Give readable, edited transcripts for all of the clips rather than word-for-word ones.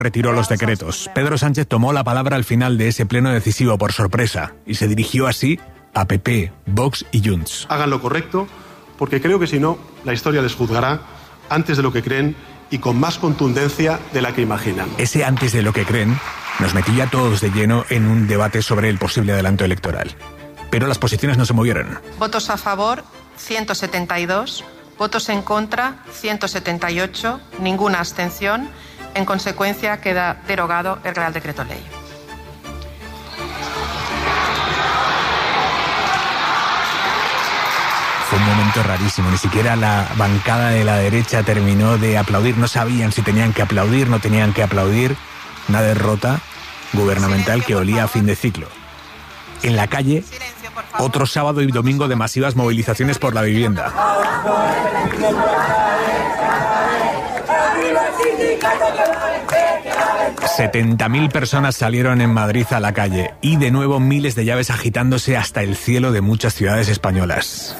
retiró los decretos. Pedro Sánchez tomó la palabra al final de ese pleno decisivo por sorpresa y se dirigió así a PP, Vox y Junts. Hagan lo correcto, porque creo que si no, la historia les juzgará antes de lo que creen y con más contundencia de la que imaginan. Ese antes de lo que creen nos metía a todos de lleno en un debate sobre el posible adelanto electoral. Pero las posiciones no se movieron. Votos a favor, 172. Votos en contra, 178. Ninguna abstención. En consecuencia, queda derogado el Real Decreto Ley. Fue un momento rarísimo, ni siquiera la bancada de la derecha terminó de aplaudir, no sabían si tenían que aplaudir, no tenían que aplaudir, una derrota gubernamental que olía a fin de ciclo. En la calle, otro sábado y domingo de masivas movilizaciones por la vivienda. 70.000 personas salieron en Madrid a la calle y de nuevo miles de llaves agitándose hasta el cielo de muchas ciudades españolas.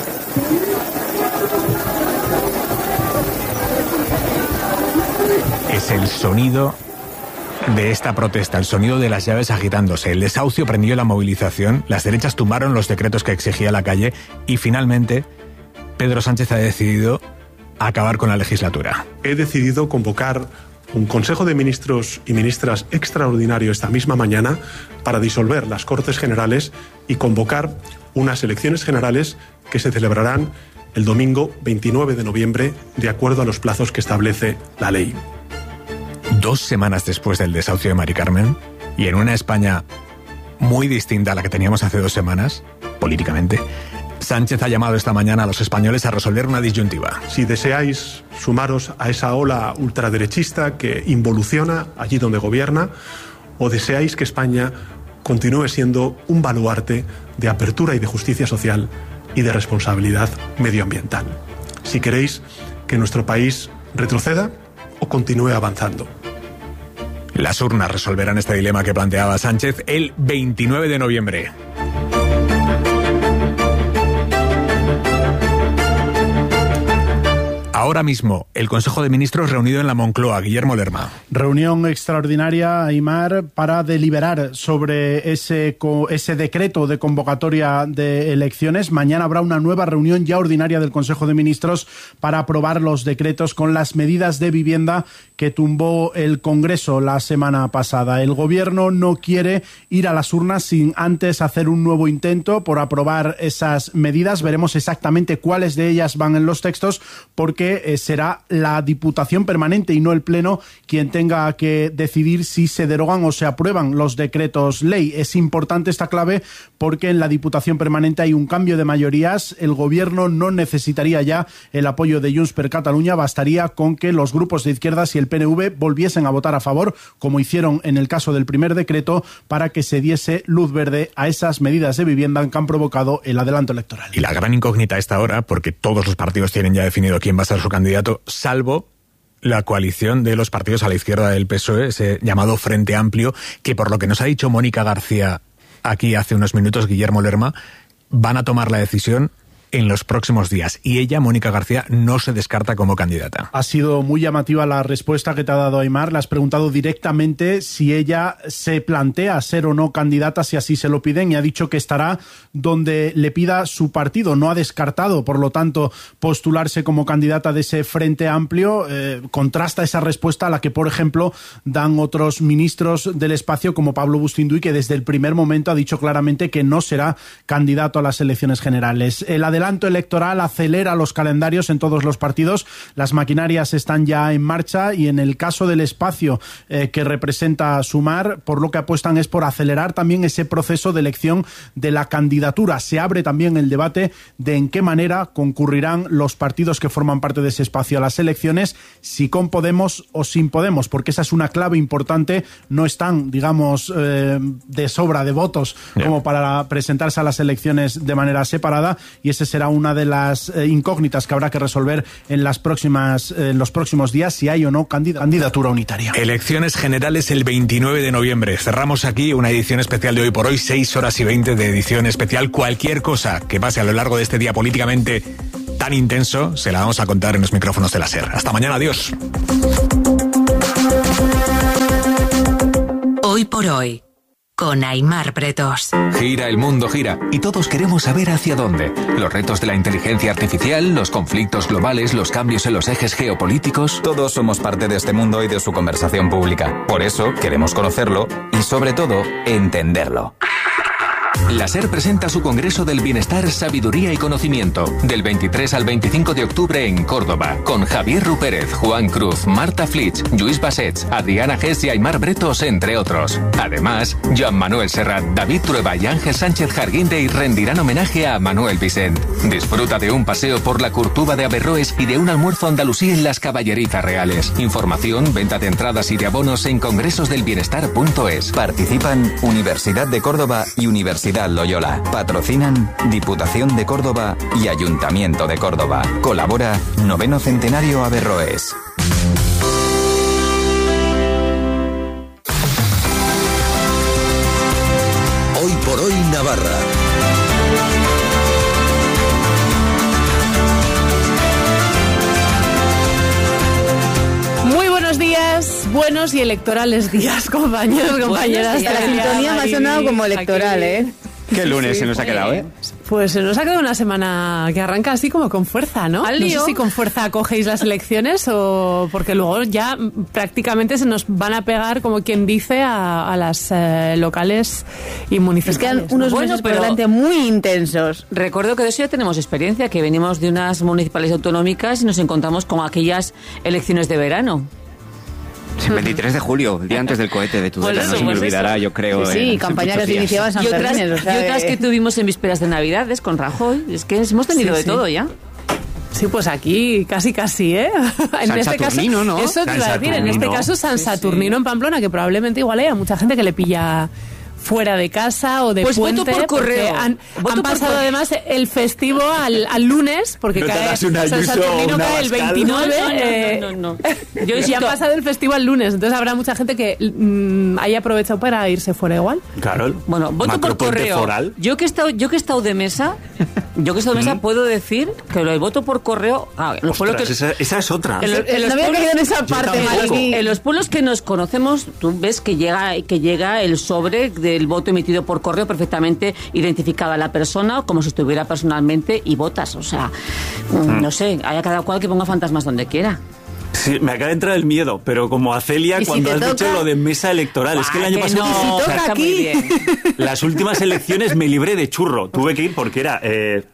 Es el sonido de esta protesta, el sonido de las llaves agitándose. El desahucio prendió la movilización, las derechas tumbaron los decretos que exigía la calle y finalmente Pedro Sánchez ha decidido acabar con la legislatura. He decidido convocar un Consejo de Ministros y Ministras extraordinario esta misma mañana para disolver las Cortes Generales y convocar unas elecciones generales que se celebrarán el domingo 29 de noviembre de acuerdo a los plazos que establece la ley. 2 semanas después del desahucio de Mari Carmen y en una España muy distinta a la que teníamos hace 2 semanas, políticamente, Sánchez ha llamado esta mañana a los españoles a resolver una disyuntiva. Si deseáis sumaros a esa ola ultraderechista que involuciona allí donde gobierna, o deseáis que España continúe siendo un baluarte de apertura y de justicia social y de responsabilidad medioambiental. Si queréis que nuestro país retroceda o continúe avanzando. Las urnas resolverán este dilema que planteaba Sánchez el 29 de noviembre. Ahora mismo, el Consejo de Ministros reunido en la Moncloa. Guillermo Lerma. Reunión extraordinaria, Aimar, para deliberar sobre ese decreto de convocatoria de elecciones. Mañana habrá una nueva reunión ya ordinaria del Consejo de Ministros para aprobar los decretos con las medidas de vivienda que tumbó el Congreso la semana pasada. El Gobierno no quiere ir a las urnas sin antes hacer un nuevo intento por aprobar esas medidas. Veremos exactamente cuáles de ellas van en los textos, porque será la Diputación Permanente y no el Pleno quien tenga que decidir si se derogan o se aprueban los decretos ley. Es importante esta clave porque en la Diputación Permanente hay un cambio de mayorías. El Gobierno no necesitaría ya el apoyo de Junts per Catalunya, bastaría con que los grupos de izquierdas y el PNV volviesen a votar a favor, como hicieron en el caso del primer decreto, para que se diese luz verde a esas medidas de vivienda que han provocado el adelanto electoral. Y la gran incógnita a esta hora, porque todos los partidos tienen ya definido quién va a ser su candidato, salvo la coalición de los partidos a la izquierda del PSOE, ese llamado Frente Amplio, que por lo que nos ha dicho Mónica García aquí hace unos minutos, Guillermo Lerma, van a tomar la decisión en los próximos días. Y ella, Mónica García, no se descarta como candidata. Ha sido muy llamativa la respuesta que te ha dado Aimar. Le has preguntado directamente si ella se plantea ser o no candidata, si así se lo piden, y ha dicho que estará donde le pida su partido. No ha descartado, por lo tanto, postularse como candidata de ese Frente Amplio. Contrasta esa respuesta a la que, por ejemplo, dan otros ministros del espacio, como Pablo Bustinduy, que desde el primer momento ha dicho claramente que no será candidato a las elecciones generales. El adelanto electoral acelera los calendarios en todos los partidos. Las maquinarias están ya en marcha y en el caso del espacio que representa Sumar, por lo que apuestan es por acelerar también ese proceso de elección de la candidatura. Se abre también el debate de en qué manera concurrirán los partidos que forman parte de ese espacio a las elecciones, si con Podemos o sin Podemos, porque esa es una clave importante. No están, digamos, de sobra de votos como para presentarse a las elecciones de manera separada, y ese será una de las incógnitas que habrá que resolver en los próximos días, si hay o no candidatura unitaria. Elecciones generales el 29 de noviembre. Cerramos aquí una edición especial de Hoy por Hoy, 6 horas y 20 de edición especial. Cualquier cosa que pase a lo largo de este día políticamente tan intenso, se la vamos a contar en los micrófonos de la SER. Hasta mañana, adiós. Hoy por hoy, con Aimar Bretos. Gira el mundo, gira, y todos queremos saber hacia dónde. Los retos de la inteligencia artificial, los conflictos globales, los cambios en los ejes geopolíticos. Todos somos parte de este mundo y de su conversación pública. Por eso queremos conocerlo y, sobre todo, entenderlo. La SER presenta su Congreso del Bienestar, Sabiduría y Conocimiento, del 23 al 25 de octubre en Córdoba, con Javier Rupérez, Juan Cruz, Marta Flitsch, Lluís Bassets, Adriana Gess y Aimar Bretos, entre otros. Además, Joan Manuel Serrat, David Trueba y Ángel Sánchez Jarguindey rendirán homenaje a Manuel Vicent. Disfruta de un paseo por la Curtuba de Averroes y de un almuerzo andalusí en las Caballerizas Reales. Información, venta de entradas y de abonos en congresosdelbienestar.es. Participan Universidad de Córdoba y Universidad Loyola. Patrocinan Diputación de Córdoba y Ayuntamiento de Córdoba. Colabora 9º Centenario Averroes. Hoy por hoy Navarra. Muy buenos días, buenos y electorales días, compañeros, compañeras. La sintonía me ha sonado como electoral, ¿eh? Qué lunes se nos ha quedado, ¿eh? Pues se nos ha quedado una semana que arranca así como con fuerza, ¿no? No sé si con fuerza cogéis las elecciones o porque luego ya prácticamente se nos van a pegar, como quien dice, a las locales y municipales. Es que unos meses por delante muy intensos. Recuerdo que de eso ya tenemos experiencia, que venimos de unas municipales autonómicas y nos encontramos con aquellas elecciones de verano. El 23 de julio, el día antes del cohete de Tudela, no se me olvidará, yo creo. Sí, campaña que se iniciaba en San Fermín. Y otras que tuvimos en vísperas de Navidades con Rajoy. Es que hemos tenido de todo ya. Sí, pues aquí casi, ¿eh? En este caso, ¿no? Eso te iba a decir, en este caso San Saturnino en Pamplona, que probablemente igual haya mucha gente que le pilla fuera de casa o de puente. Voto por correo. Han pasado además el festivo al lunes, porque no cae San Saturnino cae el 29. No. Y han pasado el festivo al lunes, entonces habrá mucha gente que haya aprovechado para irse fuera igual. Claro. Bueno, voto por correo. Foral. Yo que he estado de mesa, puedo decir que lo del voto por correo. Esa es otra. No había caído en esa parte. En los pueblos que nos conocemos, tú ves que llega el sobre del voto emitido por correo perfectamente identificado a la persona como si estuviera personalmente y votas. O sea, no sé, haya cada cual que ponga fantasmas donde quiera. Sí, me acaba de entrar el miedo, pero como a Celia cuando has dicho lo de mesa electoral. Es que el año pasado... No, si toca aquí. Las últimas elecciones me libré de churro. Tuve que ir porque era...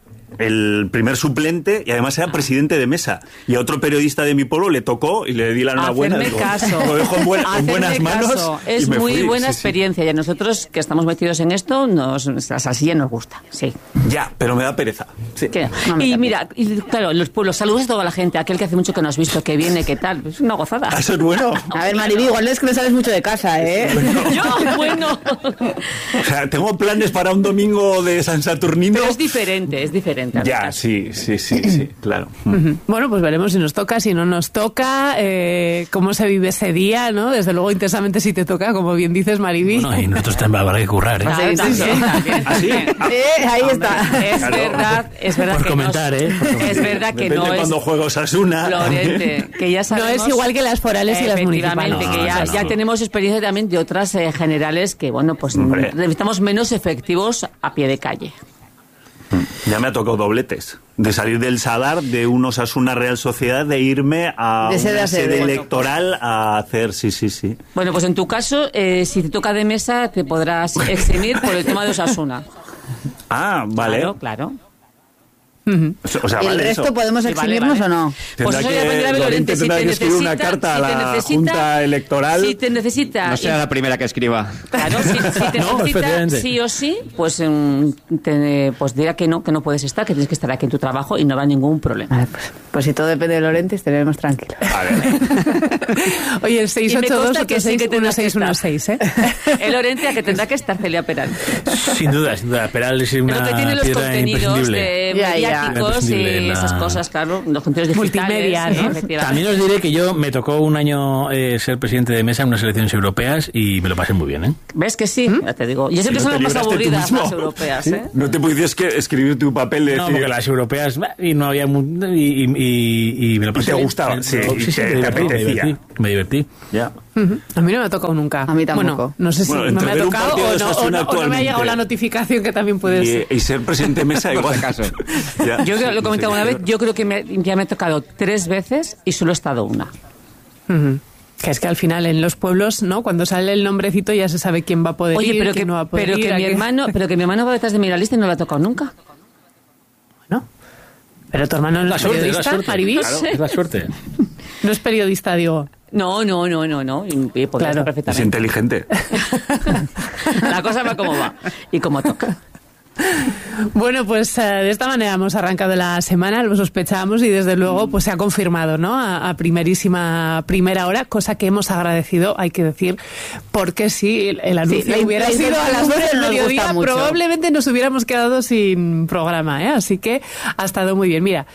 el primer suplente y además era presidente de mesa, y a otro periodista de mi pueblo le tocó y le di la enhorabuena. Lo dejo en buenas manos. Es muy buena experiencia y a nosotros que estamos metidos en esto así ya nos gusta. Sí. Ya, pero me da pereza. Sí. Y mira, claro, los saludos a toda la gente, aquel que hace mucho que no has visto, que viene, que tal, es una gozada. Eso es bueno. A ver, Mariby, igual es que no sales mucho de casa, ¿eh? Bueno. O sea, tengo planes para un domingo de San Saturnino. Pero es diferente. Ya, sí, claro. Bueno, pues veremos si nos toca, si no nos toca, cómo se vive ese día, ¿no? Desde luego, intensamente si te toca, como bien dices, Mariby. Bueno, y nosotros también habrá que currar, ¿eh? Ahí está. Es verdad por que comentar, es verdad que no es... cuando juega Osasuna. Lorente, que ya sabemos... No es igual que las forales y las municipales. Que ya tenemos experiencia también de otras generales que, bueno, pues necesitamos menos efectivos a pie de calle. Ya me ha tocado dobletes. De salir del Sadar, de un Osasuna Real Sociedad, de irme a una sede electoral a hacer... Sí. Bueno, pues en tu caso, si te toca de mesa, te podrás eximir por el tema de Osasuna. Ah, vale. Claro. O sea, ¿Y el resto podemos eximirnos o no? Pues eso ya dependerá de Lorente. Tendrá que escribir una carta a la Junta Electoral. Si te necesita... No sea la primera que escriba. Claro, si te necesita sí o sí, pues dirá que no puedes estar, que tienes que estar aquí en tu trabajo y no habrá ningún problema. Pues si todo depende de Lorente, estaremos tranquilos. A ver. Oye, el 682-616, ¿eh? El Lorente a que tendrá que estar Celia Peral. Sin duda. Peral es una piedra imprescindible. Pero que tiene los contenidos de mediáticos y esas cosas, claro, los contenidos multimedia, ¿no? También os diré que yo me tocó un año ser presidente de mesa en unas elecciones europeas y me lo pasé muy bien, ¿eh? ¿Ves que sí? Ya te digo. Yo sé que son las más aburridas las europeas, ¿eh? No te pudiste escribir tu papel de decir... No, porque las europeas y no había... Y me lo pasé bien. ¿Te gustaba? Sí, te apetecía. Me divertí. Ya. A mí no me ha tocado nunca. A mí tampoco. Bueno, no sé si no me ha tocado o no me ha llegado la notificación, que también puede ser. Y ser presidente de mesa igual. Caso. Yo lo he comentado una vez, yo creo que ya me ha tocado 3 veces y solo he estado una. Que es que al final en los pueblos, ¿no? Cuando sale el nombrecito ya se sabe quién va a poder ir, quién no va a poder ir. Pero que mi hermano va detrás de mi la lista y no le ha tocado nunca. Bueno, pero tu hermano no es periodista, Maribis. Claro, es la suerte. No es periodista, digo. No. Claro. Es inteligente. La cosa va como va y como toca. Bueno, pues de esta manera hemos arrancado la semana, lo sospechábamos y desde luego pues se ha confirmado, ¿no? A primera hora, cosa que hemos agradecido, hay que decir, porque si el anuncio hubiera sido a las 12 del mediodía, probablemente nos hubiéramos quedado sin programa, ¿eh? Así que ha estado muy bien. Mira,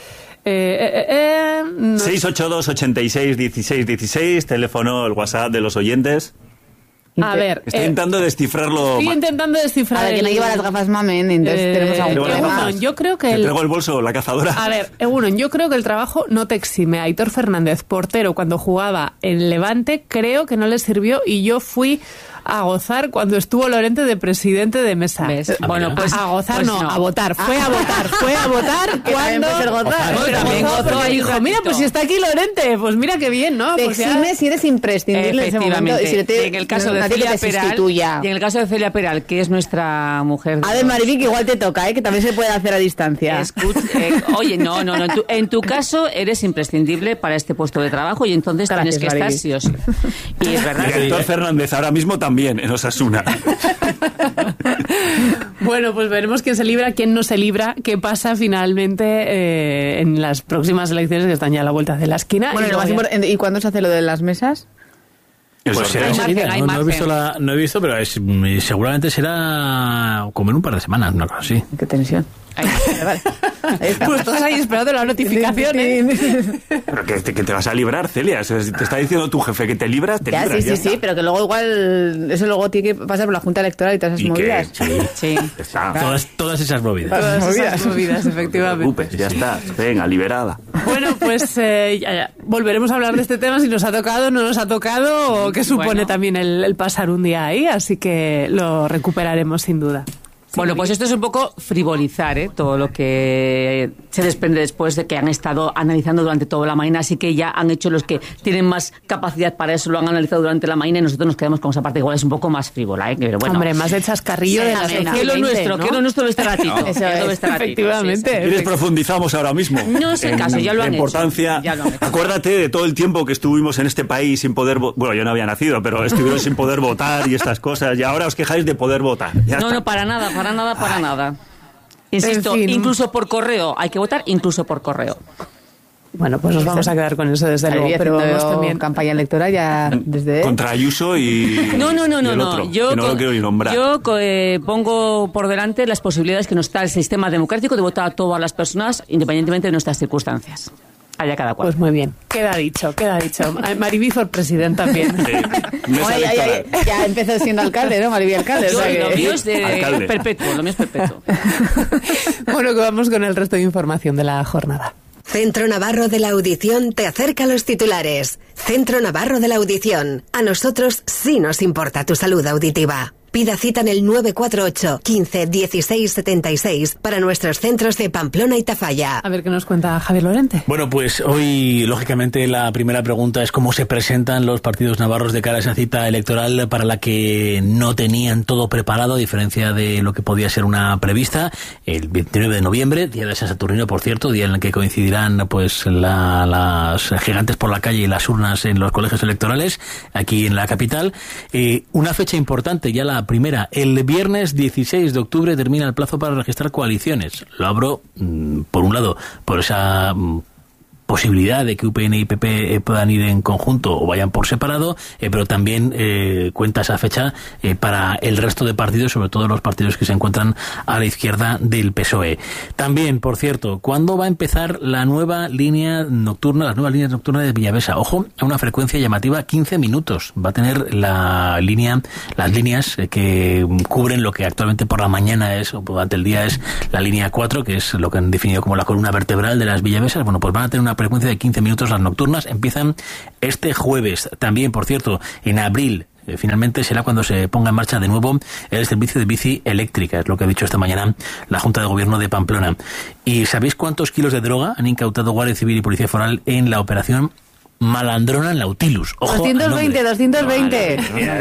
682 86 16 16, teléfono, el WhatsApp de los oyentes. A ver, estoy intentando descifrarlo. Estoy intentando descifrar. A ver, que no lleva las gafas Mamen, entonces tenemos algún problema. Yo creo que te traigo el bolso, la cazadora. A ver, Egunon, yo creo que el trabajo no te exime. Aitor Fernández, portero, cuando jugaba en Levante, creo que no le sirvió y yo fui a gozar cuando estuvo Lorente de presidente de mesa. Bueno, pues a gozar pues no, a votar. Fue a votar cuando porque dijo, mira, pues si está aquí Lorente, pues mira qué bien, ¿no? Te pues exime si eres imprescindible en ese momento. Y en el caso de Celia Peral, y en el caso de Celia Peral, que es nuestra mujer. A ver, Mariví, que igual te toca, que también se puede hacer a distancia. Oye, no. En tu caso eres imprescindible para este puesto de trabajo y entonces tienes que estar sí o sí. Y es verdad. Y Aitor Fernández ahora mismo también en Osasuna. Bueno, pues veremos quién se libra, quién no se libra, qué pasa finalmente en las próximas elecciones que están ya a la vuelta de la esquina. Bueno, ¿y cuándo se hace lo de las mesas? Pues será enseguida, no he visto, pero seguramente será como en un par de semanas, una cosa así. Qué tensión. Vale. Pues todos ahí esperando la notificación, ¿eh? Pero que te vas a librar, Celia. O sea, si te está diciendo tu jefe que te libras, te libras. Sí, pero que luego igual eso luego tiene que pasar por la Junta Electoral y todas esas movidas. Sí. Todas esas movidas. Todas esas movidas, efectivamente. No te preocupes, ya está. Venga, liberada. Bueno, pues ya. Volveremos a hablar de este tema si nos ha tocado, no nos ha tocado o qué supone también el pasar un día ahí. Así que lo recuperaremos sin duda. Bueno, pues esto es un poco frivolizar todo lo que se desprende después de que han estado analizando durante toda la mañana, así que ya han hecho los que tienen más capacidad para eso, lo han analizado durante la mañana y nosotros nos quedamos con esa parte, igual es un poco más frívola, pero bueno. Hombre, más de chascarrillo de la cena. Que lo nuestro de este ratito. No. Efectivamente. Si quieres profundizamos ahora mismo. No es el caso, ya lo han importancia. hecho. Acuérdate de todo el tiempo que estuvimos en este país sin poder bueno, yo no había nacido, pero estuvieron sin poder votar y estas cosas, y ahora os quejáis de poder votar. No, para nada. Insisto, incluso por correo. Hay que votar incluso por correo. Bueno, pues nos vamos a quedar con eso desde luego. Pero vamos también campaña electoral ya desde... Contra Ayuso y... No. El otro, yo no lo quiero ni nombrar. Yo pongo por delante las posibilidades que nos da el sistema democrático de votar a todas las personas independientemente de nuestras circunstancias. Allá cada cual. Pues muy bien. Queda dicho. Mariví for president también. Sí. Ya empezó siendo alcalde, ¿no? Mariví alcalde. Lo mío es de perpetuo. Bueno, que vamos con el resto de información de la jornada. Centro Navarro de la Audición te acerca a los titulares. Centro Navarro de la Audición. A nosotros sí nos importa tu salud auditiva. Pida cita en el 948 15 16 76 para nuestros centros de Pamplona y Tafalla. A ver qué nos cuenta Javier Lorente. Bueno, pues hoy, lógicamente, la primera pregunta es cómo se presentan los partidos navarros de cara a esa cita electoral para la que no tenían todo preparado, a diferencia de lo que podía ser una prevista. El 29 de noviembre, día de San Saturnino, por cierto, día en el que coincidirán pues las gigantes por la calle y las urnas en los colegios electorales, aquí en la capital. Una fecha importante, ya la primera. El viernes 16 de octubre termina el plazo para registrar coaliciones. Lo abro, por un lado, por esa posibilidad de que UPN y PP puedan ir en conjunto o vayan por separado, pero también cuenta esa fecha para el resto de partidos, sobre todo los partidos que se encuentran a la izquierda del PSOE. También, por cierto, ¿cuándo va a empezar la nueva línea nocturna, las nuevas líneas nocturnas de Villavesa? Ojo, a una frecuencia llamativa 15 minutos. Va a tener las líneas que cubren lo que actualmente por la mañana es, o durante el día es la línea 4, que es lo que han definido como la columna vertebral de las Villavesas. Bueno, pues van a tener una frecuencia de 15 minutos. Las nocturnas empiezan este jueves. También, por cierto, en abril finalmente será cuando se ponga en marcha de nuevo el servicio de bici eléctrica, es lo que ha dicho esta mañana la Junta de Gobierno de Pamplona. ¿Y sabéis cuántos kilos de droga han incautado Guardia Civil y Policía Foral en la operación Malandrona Nautilus? Ojo, 220.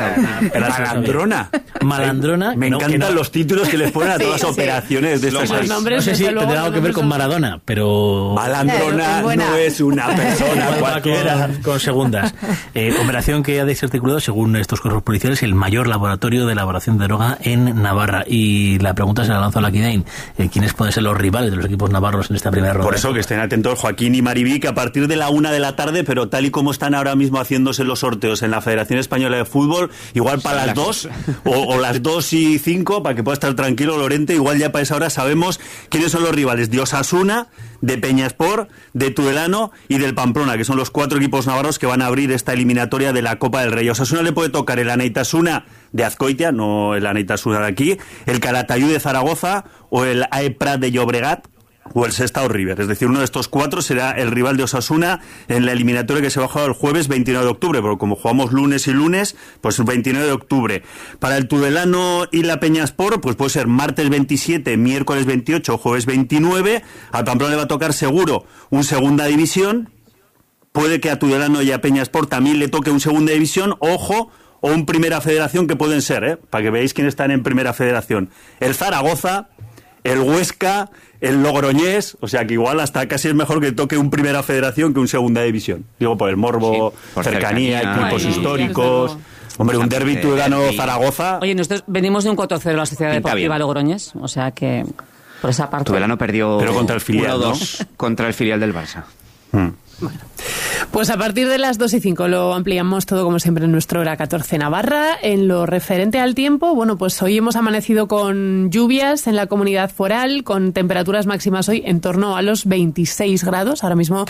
Malandrona. Me encantan los títulos que les ponen a todas las operaciones de estas seis. No sé si tendrá algo que ver con Maradona, pero... Malandrona no es una persona cualquiera. Con segundas. Operación que ha desarticulado, según estos cuerpos policiales, el mayor laboratorio de elaboración de droga en Navarra. Y la pregunta se la lanzó a la Kidain. ¿Quiénes pueden ser los rivales de los equipos navarros en esta primera ronda? Por eso que estén atentos Joaquín y Maribí, que a partir de la 1 de la tarde, pero tal y como están ahora mismo haciéndose los sorteos en la Federación Española de Fútbol, igual para las 2 o las 2:05, para que pueda estar tranquilo Lorente, igual ya para esa hora sabemos quiénes son los rivales de Osasuna, de Peñaspor, de Tudelano y del Pamplona, que son los 4 equipos navarros que van a abrir esta eliminatoria de la Copa del Rey. A Osasuna le puede tocar el Anaitasuna de Azcoitia, no el Anaitasuna de aquí, el Calatayud de Zaragoza o el AE Prat de Llobregat, o el Sestao River. Es decir, uno de estos 4 será el rival de Osasuna en la eliminatoria que se va a jugar el jueves 29 de octubre, pero como jugamos lunes y lunes, pues el 29 de octubre. Para el Tudelano y la Peñaspor, pues puede ser martes 27, miércoles 28, jueves 29. Al Pamplona le va a tocar seguro un segunda división. Puede que a Tudelano y a Peñaspor también le toque un segunda división, ojo, o un primera federación, que pueden ser, para que veáis quiénes están en primera federación. El Zaragoza, el Huesca, el Logroñés, o sea que igual hasta casi es mejor que toque un primera federación que un segunda división. Digo, por el morbo, sí, por cercanía, equipos históricos. Hombre, un derbi Tudelano-Zaragoza. Oye, nosotros venimos de un 4-0 de la Sociedad Deportiva Logroñés, o sea que por esa parte. Tudelano perdió, pero contra el filial, 1-2, ¿no? Contra el filial del Barça. Bueno, pues a partir de las 2:05 lo ampliamos todo como siempre en nuestro Hora 14 Navarra. En lo referente al tiempo, bueno, pues hoy hemos amanecido con lluvias en la comunidad foral, con temperaturas máximas hoy en torno a los 26 grados, ahora mismo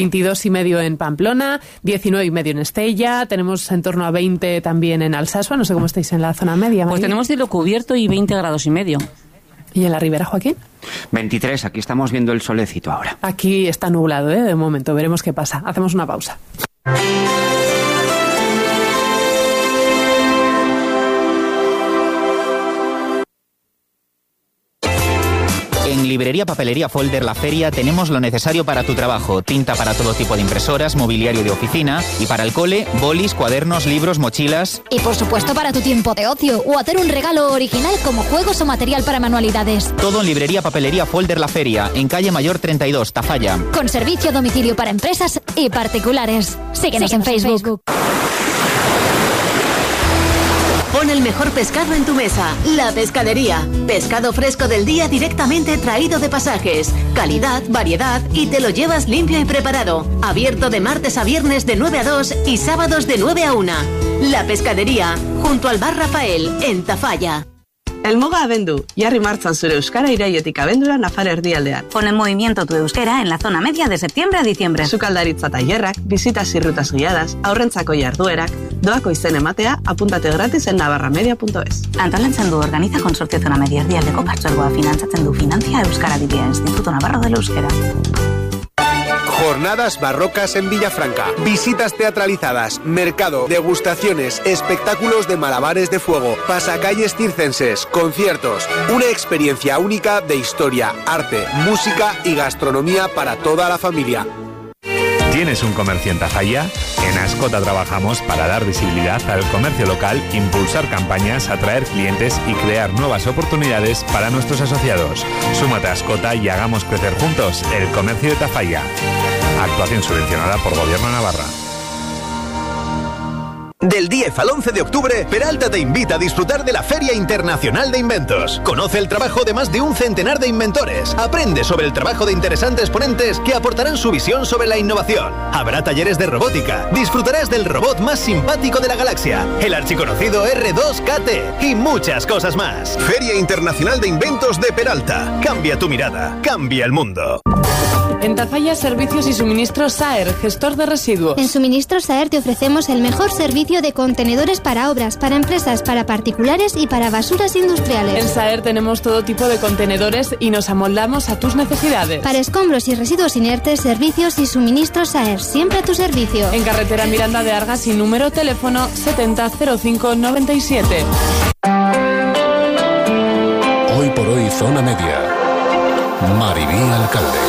22,5 en Pamplona, 19,5 en Estella, tenemos en torno a 20 también en Alsasua, no sé cómo estáis en la zona media, María. Pues tenemos cielo cubierto y 20,5 grados. ¿Y en la Ribera, Joaquín? 23, aquí estamos viendo el solecito ahora. Aquí está nublado, de momento, veremos qué pasa. Hacemos una pausa. En Librería Papelería Folder La Feria tenemos lo necesario para tu trabajo. Tinta para todo tipo de impresoras, mobiliario de oficina y para el cole, bolis, cuadernos, libros, mochilas. Y por supuesto para tu tiempo de ocio o hacer un regalo original como juegos o material para manualidades. Todo en Librería Papelería Folder La Feria, en calle Mayor 32, Tafalla. Con servicio a domicilio para empresas y particulares. Síguenos en Facebook. Pon el mejor pescado en tu mesa. La Pescadería. Pescado fresco del día directamente traído de Pasajes. Calidad, variedad y te lo llevas limpio y preparado. Abierto de martes a viernes de 9 a 2 y sábados de 9 a 1. La Pescadería, junto al Bar Rafael, en Tafalla. Elmuga abendu, jarri martzan zure euskara iraiotik abendura Nafar erdialdean. Pon en movimiento tu euskera en la zona media de septiembre a diciembre. Sukaldaritza tailerrak, visitas y rutas guiadas, aurrentzako jarduerak, doako izen ematea, apúntate gratis en navarramedia.es. Antolatzen du Organiza Consorcio Zona Media erdialdeko partzuergoa finantzatzen du Financia Euskara Dibia Instituto Navarro del Euskera. Jornadas barrocas en Villafranca, visitas teatralizadas, mercado, degustaciones, espectáculos de malabares de fuego, pasacalles circenses, conciertos, una experiencia única de historia, arte, música y gastronomía para toda la familia. ¿Tienes un comercio en Tafalla? En Ascota trabajamos para dar visibilidad al comercio local, impulsar campañas, atraer clientes y crear nuevas oportunidades para nuestros asociados. Súmate a Ascota y hagamos crecer juntos el comercio de Tafalla. Actuación subvencionada por Gobierno de Navarra. Del 10 al 11 de octubre, Peralta te invita a disfrutar de la Feria Internacional de Inventos. Conoce el trabajo de más de un centenar de inventores. Aprende sobre el trabajo de interesantes ponentes que aportarán su visión sobre la innovación. Habrá talleres de robótica. Disfrutarás del robot más simpático de la galaxia, el archiconocido R2KT, y muchas cosas más. Feria Internacional de Inventos de Peralta. Cambia tu mirada, cambia el mundo. En Tafalla, servicios y suministros Saer, gestor de residuos. En Suministros Saer te ofrecemos el mejor servicio de contenedores para obras, para empresas, para particulares y para basuras industriales. En Saer tenemos todo tipo de contenedores y nos amoldamos a tus necesidades. Para escombros y residuos inertes, servicios y suministros Saer, siempre a tu servicio. En carretera Miranda de Argas y número teléfono 700597. Hoy por hoy, Zona Media. Maribí Alcalde.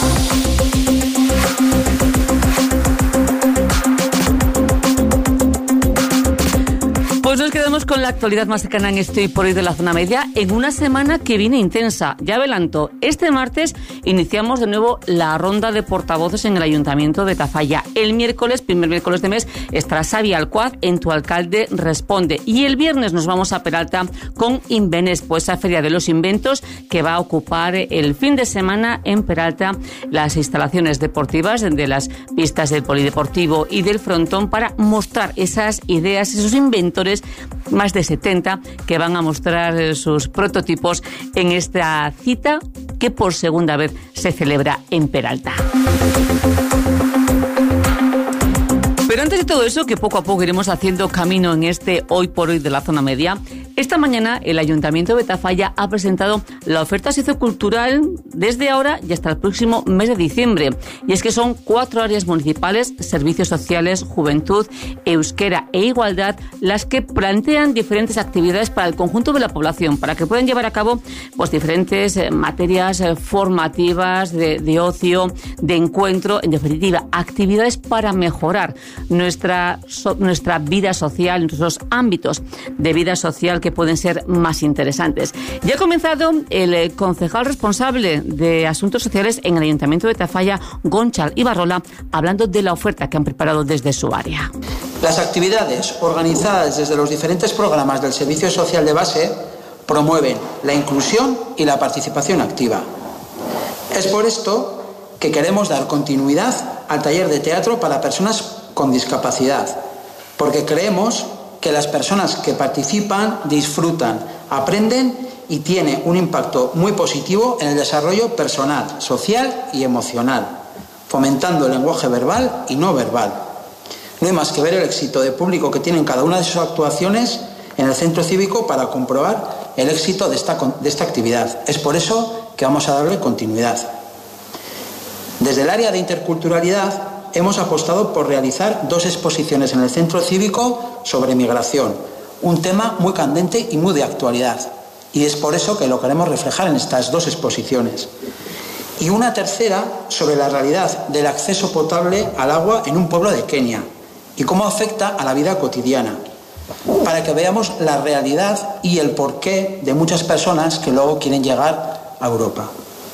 Pues nos quedamos con la actualidad más cercana en este Hoy por Hoy de la Zona Media en una semana que viene intensa. Ya adelanto, este martes iniciamos de nuevo la ronda de portavoces en el Ayuntamiento de Tafalla. El miércoles, primer miércoles de mes, estará Xavi Alcuaz en Tu Alcalde Responde. Y el viernes nos vamos a Peralta con Invenespo, esa feria de los inventos que va a ocupar el fin de semana en Peralta las instalaciones deportivas de las pistas del polideportivo y del frontón para mostrar esas ideas, esos inventores, más de 70, que van a mostrar sus prototipos en esta cita que por segunda vez se celebra en Peralta. Pero antes de todo eso, que poco a poco iremos haciendo camino en este Hoy por Hoy de la Zona Media, esta mañana el Ayuntamiento de Tafalla ha presentado la oferta sociocultural desde ahora y hasta el próximo mes de diciembre. Y es que son 4 áreas municipales, servicios sociales, juventud, euskera e igualdad, las que plantean diferentes actividades para el conjunto de la población, para que puedan llevar a cabo pues diferentes materias formativas, de ocio, de encuentro, en definitiva, actividades para mejorar nuestra vida social, nuestros ámbitos de vida social que pueden ser más interesantes. Ya ha comenzado el concejal responsable de Asuntos Sociales en el Ayuntamiento de Tafalla, Gonchal Ibarrola, hablando de la oferta que han preparado desde su área. Las actividades organizadas desde los diferentes programas del Servicio Social de Base promueven la inclusión y la participación activa. Es por esto que queremos dar continuidad al taller de teatro para personas con discapacidad, porque creemos que las personas que participan disfrutan, aprenden y tiene un impacto muy positivo en el desarrollo personal, social y emocional, fomentando el lenguaje verbal y no verbal. No hay más que ver el éxito de público que tienen cada una de sus actuaciones en el centro cívico para comprobar el éxito de esta actividad. Es por eso que vamos a darle continuidad. Desde el área de interculturalidad hemos apostado por realizar 2 exposiciones en el centro cívico sobre migración, un tema muy candente y muy de actualidad. Y es por eso que lo queremos reflejar en estas 2 exposiciones. Y una tercera sobre la realidad del acceso potable al agua en un pueblo de Kenia y cómo afecta a la vida cotidiana, para que veamos la realidad y el porqué de muchas personas que luego quieren llegar a Europa.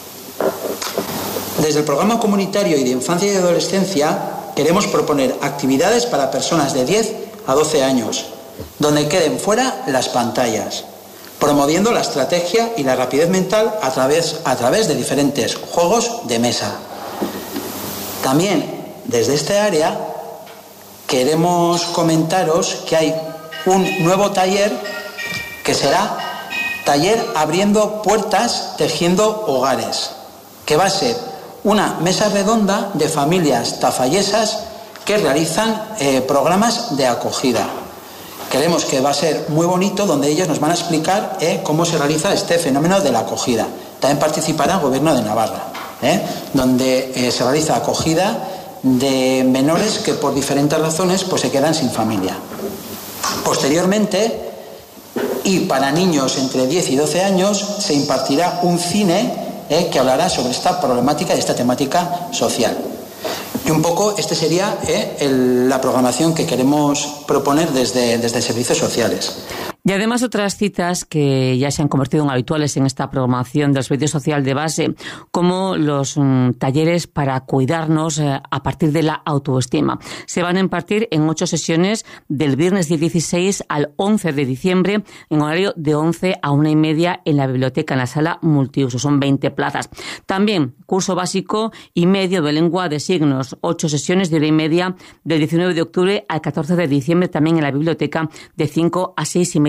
Desde el programa comunitario y de infancia y adolescencia queremos proponer actividades para personas de 10 a 12 años, donde queden fuera las pantallas, promoviendo la estrategia y la rapidez mental a través de diferentes juegos de mesa. También desde este área queremos comentaros que hay un nuevo taller que será Taller Abriendo Puertas, Tejiendo Hogares, que va a ser una mesa redonda de familias tafallesas que realizan programas de acogida. Creemos que va a ser muy bonito, donde ellos nos van a explicar cómo se realiza este fenómeno de la acogida. También participará el Gobierno de Navarra, donde se realiza acogida de menores que por diferentes razones pues se quedan sin familia. Posteriormente, y para niños entre 10 y 12 años, se impartirá un cine que hablará sobre esta problemática y esta temática social. Y un poco este sería la programación que queremos proponer desde Servicios Sociales. Y además otras citas que ya se han convertido en habituales en esta programación del Servicio Social de Base, como los talleres para cuidarnos a partir de la autoestima. Se van a impartir en 8 sesiones del viernes 16 al 11 de diciembre en horario de 11 a 1:30 en la biblioteca, en la sala multiuso. Son 20 plazas. También curso básico y medio de lengua de signos, 8 sesiones de 1:30 del 19 de octubre al 14 de diciembre, también en la biblioteca de 5 a 6:30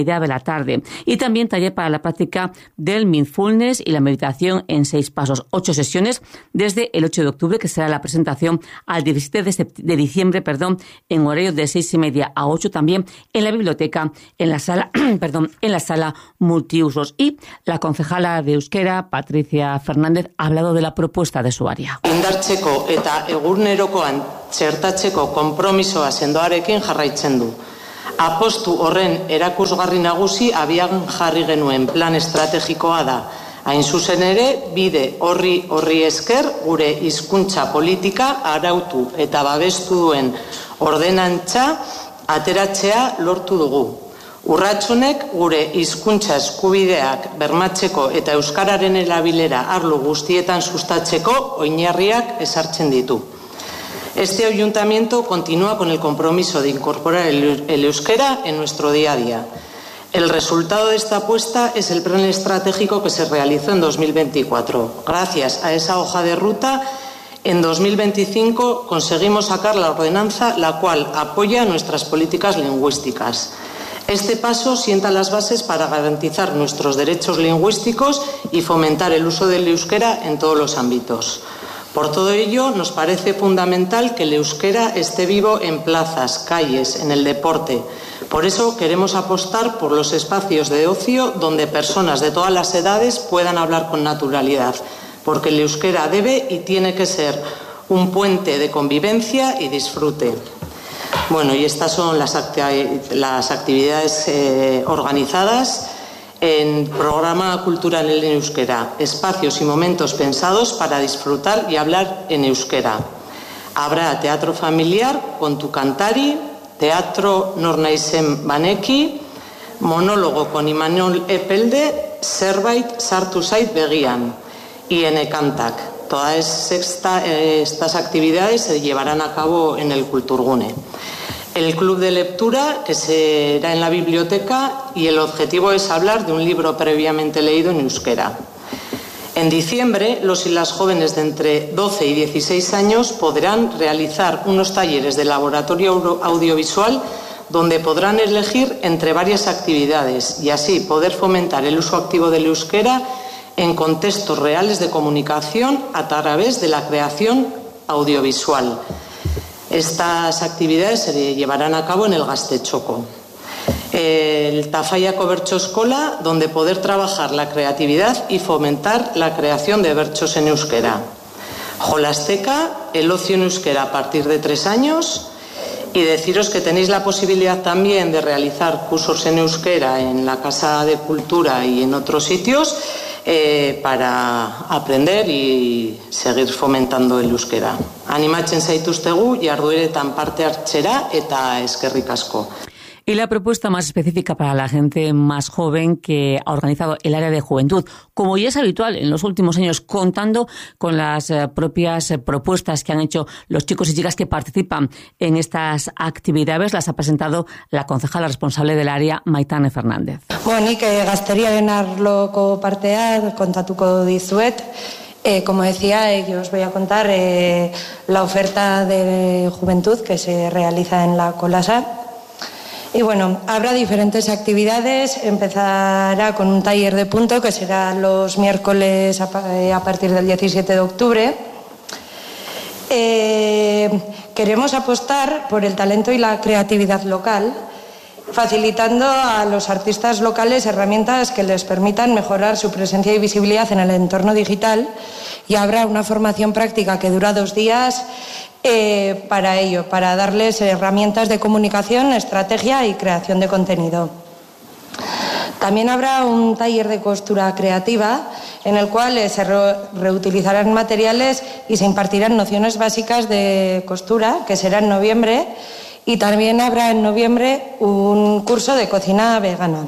6:30 de la tarde. Y también taller para la práctica del mindfulness y la meditación en 6 pasos. 8 sesiones desde el 8 de octubre, que será la presentación, al 17 de diciembre, en horario de 6:30 a 8, también en la biblioteca, en la sala, en la sala multiusos. Y la concejala de euskera, Patricia Fernández, ha hablado de la propuesta de su área. Indartzeko eta egunerokoan txertatzeko konpromisoa sendoarekin jarraitzen du. Apostu horren erakusgarri nagusi abian jarri genuen plan estrategikoa da. Hain zuzen ere, bide horri esker gure hizkuntza politika arautu eta babestu duen ordenantza ateratzea lortu dugu. Urratsunek gure hizkuntza eskubideak bermatzeko eta euskararen erabilera arlo guztietan sustatzeko oinarriak ezartzen ditu. Este ayuntamiento continúa con el compromiso de incorporar el euskera en nuestro día a día. El resultado de esta apuesta es el plan estratégico que se realizó en 2024. Gracias a esa hoja de ruta, en 2025 conseguimos sacar la ordenanza, la cual apoya nuestras políticas lingüísticas. Este paso sienta las bases para garantizar nuestros derechos lingüísticos y fomentar el uso del euskera en todos los ámbitos. Por todo ello, nos parece fundamental que el euskera esté vivo en plazas, calles, en el deporte. Por eso queremos apostar por los espacios de ocio donde personas de todas las edades puedan hablar con naturalidad, porque el euskera debe y tiene que ser un puente de convivencia y disfrute. Bueno, y estas son las actividades organizadas en programa cultural en euskera, espacios y momentos pensados para disfrutar y hablar en euskera. Habrá teatro familiar con tu kantari, teatro Nornaizen Baneki, monólogo con Imanol Epelde, Zerbait sartu zait begian y Enekantak. Todas estas actividades se llevarán a cabo en el Kulturgune. El club de lectura, que será en la biblioteca, y el objetivo es hablar de un libro previamente leído en euskera. En diciembre, los y las jóvenes de entre 12 y 16 años podrán realizar unos talleres de laboratorio audiovisual donde podrán elegir entre varias actividades y así poder fomentar el uso activo del euskera en contextos reales de comunicación a través de la creación audiovisual. Estas actividades se llevarán a cabo en el Gaztetxoko. El Tafallako Bertso Eskola, donde poder trabajar la creatividad y fomentar la creación de bertsos en euskera. Jolasteca, el ocio en euskera a partir de 3 años. Y deciros que tenéis la posibilidad también de realizar cursos en euskera en la Casa de Cultura y en otros sitios para aprender y seguir fomentando el euskera. Animatzen zaituztegu jardueretan parte hartzera eta eskerrik asko. Y la propuesta más específica para la gente más joven que ha organizado el área de juventud, como ya es habitual en los últimos años, contando con las propias propuestas que han hecho los chicos y chicas que participan en estas actividades, las ha presentado la concejala responsable del área, Maitane Fernández. Bueno, nik gazteriaren arloko partea kontatuko dizuet. Como decía, yo os voy a contar la oferta de juventud que se realiza en la Colasa. Y bueno, habrá diferentes actividades. Empezará con un taller de punto que será los miércoles a partir del 17 de octubre. Queremos apostar por el talento y la creatividad local, facilitando a los artistas locales herramientas que les permitan mejorar su presencia y visibilidad en el entorno digital. Y habrá una formación práctica que dura 2 días para ello, para darles herramientas de comunicación, estrategia y creación de contenido. También habrá un taller de costura creativa en el cual se reutilizarán materiales y se impartirán nociones básicas de costura, que será en noviembre, y también habrá en noviembre un curso de cocina vegana.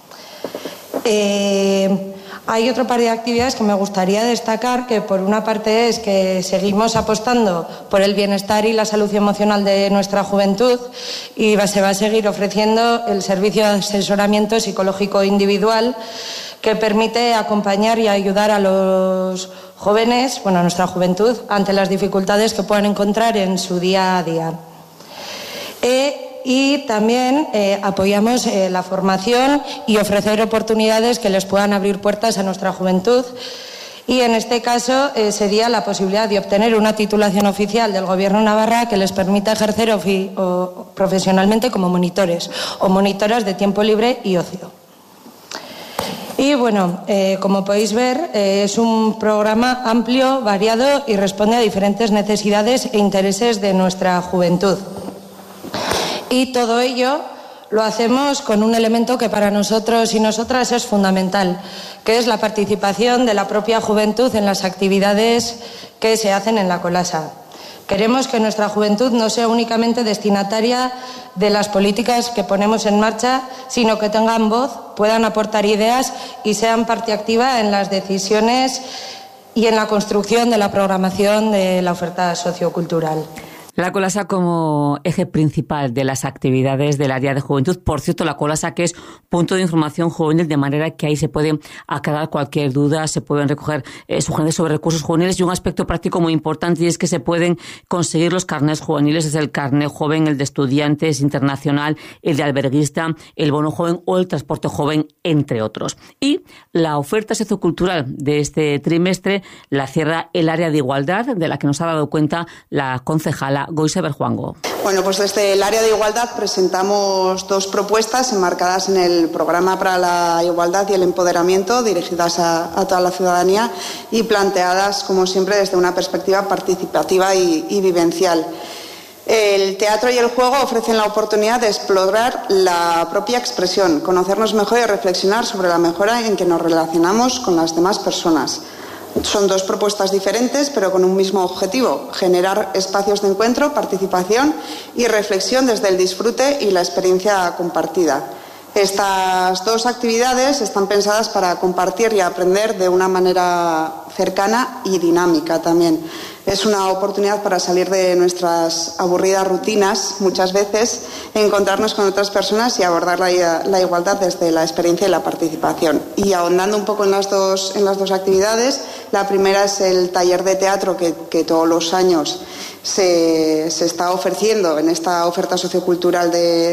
Hay otro par de actividades que me gustaría destacar, que por una parte es que seguimos apostando por el bienestar y la salud emocional de nuestra juventud y se va a seguir ofreciendo el servicio de asesoramiento psicológico individual que permite acompañar y ayudar a los jóvenes, a nuestra juventud, ante las dificultades que puedan encontrar en su día a día. y también apoyamos la formación y ofrecer oportunidades que les puedan abrir puertas a nuestra juventud. Y en este caso sería la posibilidad de obtener una titulación oficial del Gobierno de Navarra que les permita ejercer profesionalmente como monitores o monitoras de tiempo libre y ocio. Y bueno, como podéis ver, es un programa amplio, variado y responde a diferentes necesidades e intereses de nuestra juventud. Y todo ello lo hacemos con un elemento que para nosotros y nosotras es fundamental, que es la participación de la propia juventud en las actividades que se hacen en la Colasa. Queremos que nuestra juventud no sea únicamente destinataria de las políticas que ponemos en marcha, sino que tengan voz, puedan aportar ideas y sean parte activa en las decisiones y en la construcción de la programación de la oferta sociocultural. La Colasa como eje principal de las actividades del área de juventud. Por cierto, la Colasa que es punto de información juvenil, de manera que ahí se puede aclarar cualquier duda, se pueden recoger sugerencias sobre recursos juveniles y un aspecto práctico muy importante, y es que se pueden conseguir los carnés juveniles, es el carné joven, el de estudiantes internacional, el de alberguista, el bono joven o el transporte joven, entre otros. Y la oferta sociocultural de este trimestre la cierra el área de igualdad, de la que nos ha dado cuenta la concejala Goise Berjuango. Bueno, pues desde el área de igualdad presentamos dos propuestas enmarcadas en el programa para la igualdad y el empoderamiento, dirigidas a toda la ciudadanía y planteadas, como siempre, desde una perspectiva participativa y vivencial. El teatro y el juego ofrecen la oportunidad de explorar la propia expresión, conocernos mejor y reflexionar sobre la mejora en que nos relacionamos con las demás personas. Son dos propuestas diferentes, pero con un mismo objetivo: generar espacios de encuentro, participación y reflexión desde el disfrute y la experiencia compartida. Estas dos actividades están pensadas para compartir y aprender de una manera cercana y dinámica también. Es una oportunidad para salir de nuestras aburridas rutinas, muchas veces, encontrarnos con otras personas y abordar la igualdad desde la experiencia y la participación. Y ahondando un poco en las dos actividades, la primera es el taller de teatro que todos los años se está ofreciendo en esta oferta sociocultural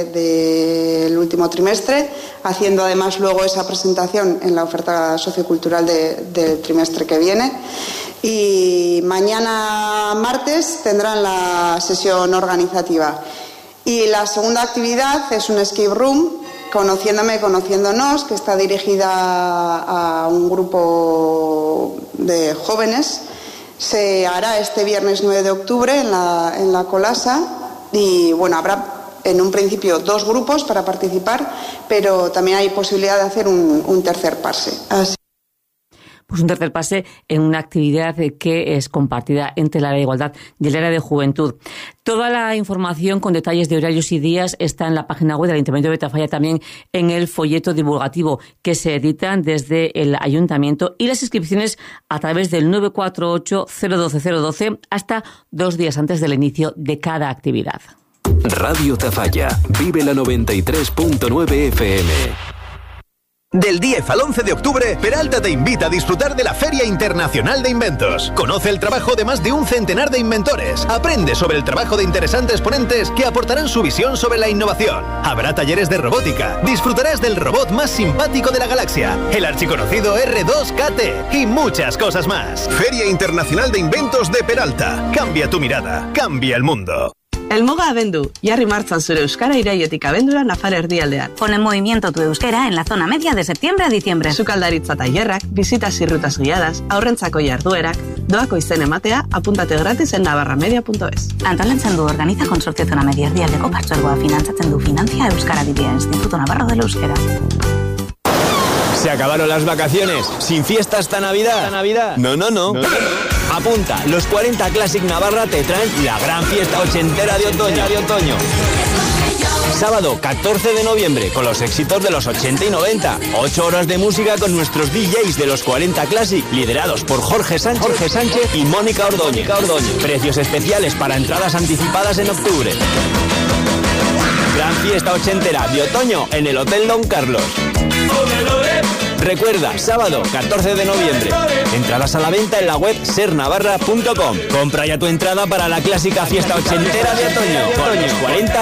del último trimestre, haciendo además luego esa presentación en la oferta sociocultural del trimestre que viene. Y mañana martes tendrán la sesión organizativa. Y la segunda actividad es un escape room, Conociéndome, Conociéndonos, que está dirigida a un grupo de jóvenes. Se hará este viernes 9 de octubre en la Colasa y bueno, habrá en un principio 2 grupos para participar, pero también hay posibilidad de hacer un tercer pase. Pues un tercer pase en una actividad que es compartida entre el área de igualdad y el área de juventud. Toda la información con detalles de horarios y días está en la página web del Ayuntamiento de Tafalla, también en el folleto divulgativo que se editan desde el Ayuntamiento, y las inscripciones a través del 948-012-012 hasta 2 días antes del inicio de cada actividad. Radio Tafalla, vive la 93.9 FM. Del 10 al 11 de octubre, Peralta te invita a disfrutar de la Feria Internacional de Inventos. Conoce el trabajo de más de un centenar de inventores. Aprende sobre el trabajo de interesantes ponentes que aportarán su visión sobre la innovación. Habrá talleres de robótica. Disfrutarás del robot más simpático de la galaxia, el archiconocido R2KT, y muchas cosas más. Feria Internacional de Inventos de Peralta. Cambia tu mirada, cambia el mundo. El Moga abendu, jarri martzan zure euskara iraietik abendura Nafar erdialdean. Pon en movimiento tu euskera en la zona media de septiembre a diciembre. Sukaldaritza tailerrak, visitas y rutas guiadas, aurrentzako jarduerak, doako izen ematea, apúntate gratis en navarramedia.es. Antolatzen du Organiza Consorcio Zona Media erdialdeko partzuergoa finantzatzen du Financia Euskara Dibia Instituto Navarro del Euskera. ¿Se acabaron las vacaciones? ¿Sin fiesta hasta Navidad? No. Apunta, los 40 Classic Navarra te traen la gran fiesta ochentera de otoño. Sábado 14 de noviembre, con los éxitos de los 80 y 90. 8 horas de música con nuestros DJs de los 40 Classic, liderados por Jorge Sánchez y Mónica Ordóñez. Precios especiales para entradas anticipadas en octubre. Gran fiesta ochentera de otoño en el Hotel Don Carlos. Recuerda, sábado 14 de noviembre. Entradas a la venta en la web sernavarra.com. Compra ya tu entrada para la clásica fiesta ochentera de otoño. Con los 40